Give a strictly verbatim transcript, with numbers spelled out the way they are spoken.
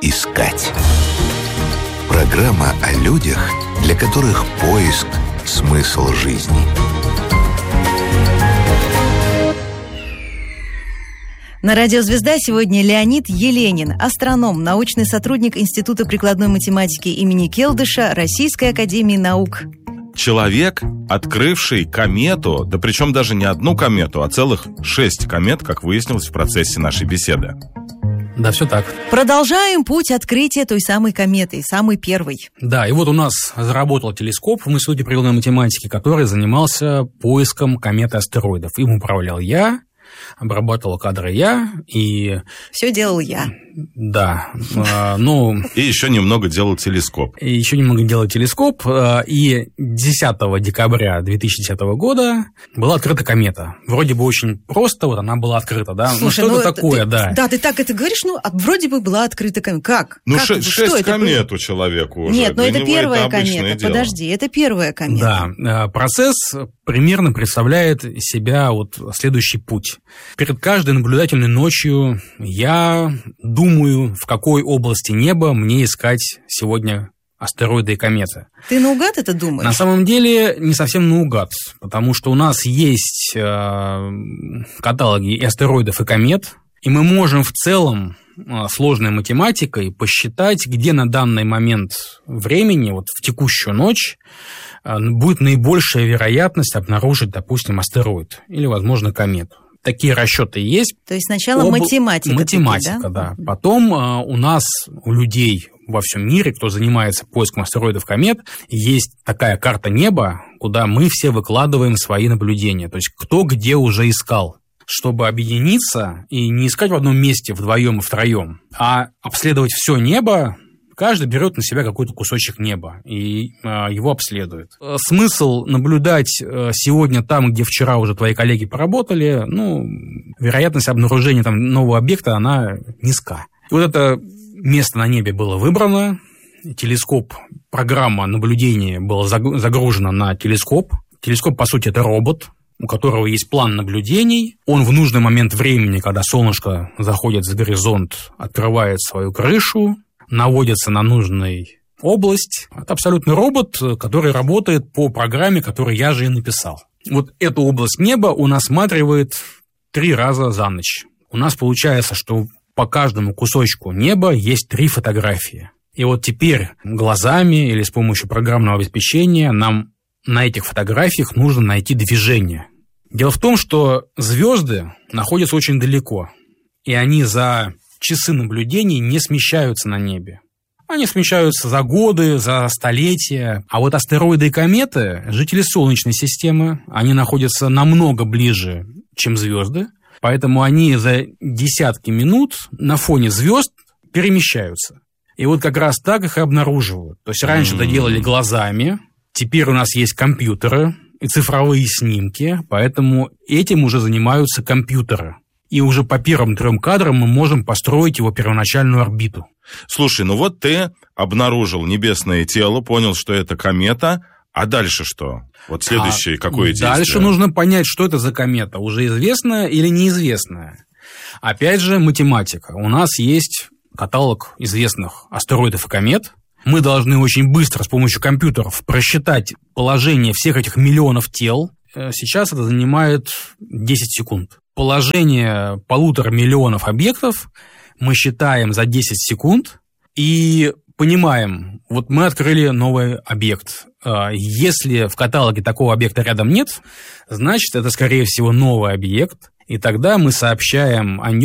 искать. Программа о людях, для которых поиск – смысл жизни. На радио «Звезда» сегодня Леонид Еленин, астроном, научный сотрудник Института прикладной математики имени Келдыша Российской академии наук. Человек, открывший комету, да причем даже не одну комету, а целых шесть комет, как выяснилось в процессе нашей беседы. Да, все так. Продолжаем путь открытия той самой кометы, самой первой. Да, и вот у нас заработал телескоп в Институте прикладной математики, который занимался поиском комет и астероидов. Им управлял я, обрабатывал кадры я и... Все делал я. Да, э, ну... И еще немного делал телескоп. И еще немного делал телескоп, э, и десятого декабря две тысячи десятого года была открыта комета. Вроде бы очень просто, вот она была открыта, да? Слушай, ну что ну, это такое, ты, да? Да, ты так это говоришь, ну, вроде бы была открыта комета. Как? Ну, как? ше- шесть это комет было? у человека уже. Нет, но Для это него первая это обычное комета. дело. Подожди, это первая комета. Да, процесс примерно представляет из себя вот следующий путь. Перед каждой наблюдательной ночью я думаю, в какой области неба мне искать сегодня астероиды и кометы. Ты наугад это думаешь? На самом деле не совсем наугад, потому что у нас есть э, каталоги и астероидов, и комет, и мы можем в целом э, сложной математикой посчитать, где на данный момент времени, вот в текущую ночь, э, будет наибольшая вероятность обнаружить, допустим, астероид или, возможно, комету. Такие расчеты есть. То есть сначала Об... математика. Математика, таки, да? да. Потом э, у нас, у людей во всем мире, кто занимается поиском астероидов, комет, есть такая карта неба, куда мы все выкладываем свои наблюдения. То есть кто где уже искал, чтобы объединиться и не искать в одном месте вдвоем и втроем, а обследовать все небо. Каждый берет на себя какой-то кусочек неба и э, его обследует. Смысл наблюдать э, сегодня там, где вчера уже твои коллеги поработали, ну, вероятность обнаружения там нового объекта, она низка. И вот это место на небе было выбрано, телескоп, программа наблюдения была загружена на телескоп. Телескоп, по сути, это робот, у которого есть план наблюдений. Он в нужный момент времени, когда солнышко заходит за горизонт, открывает свою крышу, наводится на нужную область. Это абсолютный робот, который работает по программе, которую я же и написал. Вот эту область неба он осматривает три раза за ночь. У нас получается, что по каждому кусочку неба есть три фотографии. И вот теперь глазами или с помощью программного обеспечения нам на этих фотографиях нужно найти движение. Дело в том, что звезды находятся очень далеко, и они за часы наблюдений не смещаются на небе. Они смещаются за годы, за столетия. А вот астероиды и кометы, жители Солнечной системы, они находятся намного ближе, чем звезды, поэтому они за десятки минут на фоне звезд перемещаются. И вот как раз так их и обнаруживают. То есть раньше это делали глазами, теперь у нас есть компьютеры и цифровые снимки, поэтому этим уже занимаются компьютеры. И уже по первым трем кадрам мы можем построить его первоначальную орбиту. Слушай, ну вот ты обнаружил небесное тело, понял, что это комета, а дальше что? Вот следующее, а какое действие? Дальше нужно понять, что это за комета, уже известная или неизвестная. Опять же, математика. У нас есть каталог известных астероидов и комет. Мы должны очень быстро с помощью компьютеров просчитать положение всех этих миллионов тел. Сейчас это занимает десять секунд. Положение полутора миллионов объектов мы считаем за десять секунд и понимаем, вот мы открыли новый объект. Если в каталоге такого объекта рядом нет, значит, это, скорее всего, новый объект, и тогда мы сообщаем о нем